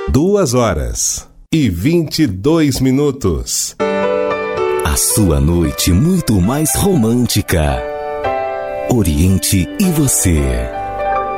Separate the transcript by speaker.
Speaker 1: 2h22.
Speaker 2: A sua noite muito mais romântica. Oriente e você.